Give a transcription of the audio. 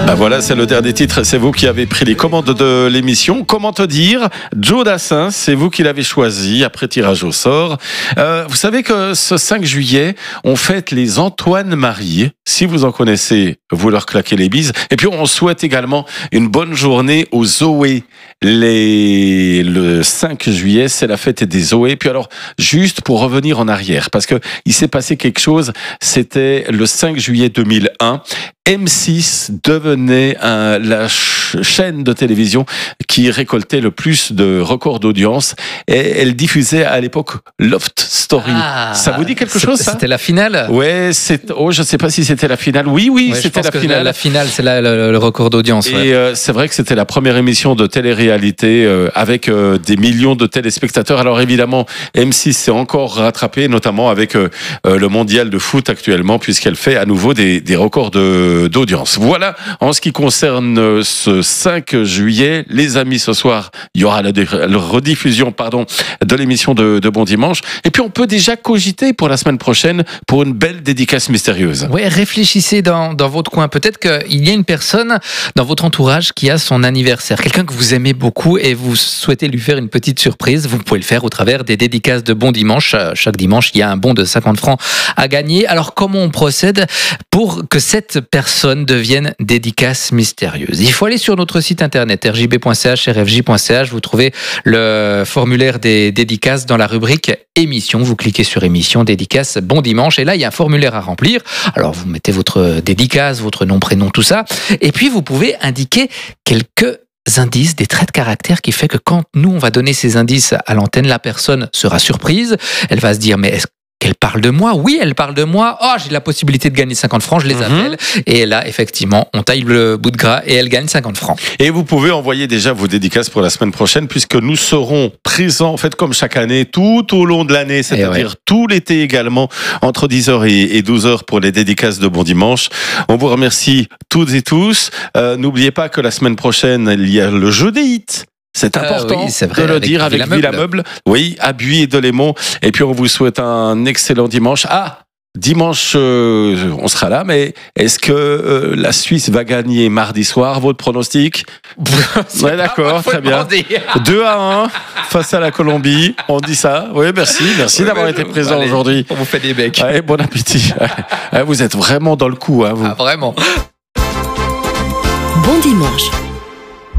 Ah, voilà, c'est le dernier titre. C'est vous qui avez pris les commandes de l'émission. Comment te dire, Joe Dassin, c'est vous qui l'avez choisi après tirage au sort. Vous savez que ce 5 juillet, on fête les Antoine Marie. Si vous en connaissez, vous leur claquez les bises. Et puis, on souhaite également une bonne journée aux Zoé. Le 5 juillet, c'est la fête des Zoé. Puis alors, juste pour revenir en arrière, parce que il s'est passé quelque chose, c'était le 5 juillet 2001. M6 devenait la chaîne de télévision qui récoltait le plus de records d'audience, et elle diffusait à l'époque Loft Story. Ça vous dit quelque chose, ça? C'était la finale? Ouais, je sais pas si c'était la finale. Oui, ouais, c'était la finale. La finale, c'est le record d'audience. Et c'est vrai que c'était la première émission de télé-réalité avec des millions de téléspectateurs. Alors évidemment, M6 s'est encore rattrapé, notamment avec le mondial de foot actuellement, puisqu'elle fait à nouveau des records d'audience. Voilà en ce qui concerne ce 5 juillet. Les amis, ce soir, il y aura la rediffusion de l'émission de Bon Dimanche. Et puis on peut déjà cogiter pour la semaine prochaine pour une belle dédicace mystérieuse. Oui, réfléchissez dans votre coin. Peut-être qu'il y a une personne dans votre entourage qui a son anniversaire, quelqu'un que vous aimez beaucoup et vous souhaitez lui faire une petite surprise. Vous pouvez le faire au travers des dédicaces de Bon Dimanche. Chaque dimanche, il y a un bon de 50 francs à gagner. Alors comment on procède pour que cette personne devienne dédicace mystérieuse? Il faut aller sur notre site internet rjb.ch, rfj.ch. Vous trouvez le formulaire des dédicaces dans la rubrique émission. Vous cliquez sur émission, dédicace, Bon Dimanche. Et là, il y a un formulaire à remplir. Alors, vous mettez votre dédicace, votre nom, prénom, tout ça. Et puis, vous pouvez indiquer quelques indices, des traits de caractère qui fait que quand nous, on va donner ces indices à l'antenne, la personne sera surprise. Elle va se dire, mais est-ce qu'elle parle de moi? Oui, elle parle de moi. Oh, j'ai la possibilité de gagner 50 francs, je les appelle. Et là, effectivement, on taille le bout de gras et elle gagne 50 francs. Et vous pouvez envoyer déjà vos dédicaces pour la semaine prochaine, puisque nous serons présents, en fait, comme chaque année, tout au long de l'année, c'est-à-dire tout l'été également, entre 10h et 12h pour les dédicaces de Bon Dimanche. On vous remercie toutes et tous. N'oubliez pas que la semaine prochaine, il y a le jeu des hits. C'est important de le dire avec Villa Meuble. Oui, à Buis et Delémont. Et puis on vous souhaite un excellent dimanche. Dimanche, on sera là, mais est-ce que la Suisse va gagner mardi soir? Votre pronostic? Ouais, d'accord, très bien. 2-1 face à la Colombie. On dit ça. Oui, merci d'avoir été présent aujourd'hui. On vous fait des becs. Allez, bon appétit. Vous êtes vraiment dans le coup, hein, vous. Vraiment. Bon Dimanche.